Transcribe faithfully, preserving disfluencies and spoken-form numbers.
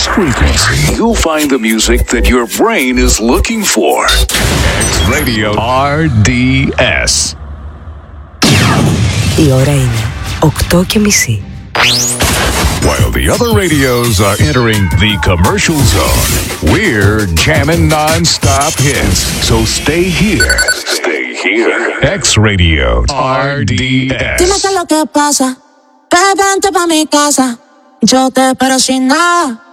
this frequency, you'll find the music that your brain is looking for. X Radio αρ ντι ες. Η ώρα είναι οκτώ και μισή. While the other radios are entering the commercial zone, we're jamming non-stop hits. So stay here. Stay here. X Radio αρ ντι ες. Dime qué es lo que pasa. Que vente pa' mi casa. Yo te espero sin nada.